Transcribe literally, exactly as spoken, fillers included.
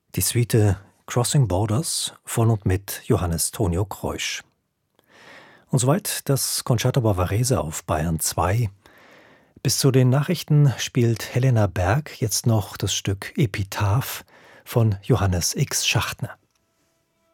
Die Suite Crossing Borders von und mit Johannes Tonio Kreusch. Und soweit das Concerto Bavarese auf Bayern zwei. Bis zu den Nachrichten spielt Helena Berg jetzt noch das Stück Epitaph von Johannes X. Schachtner.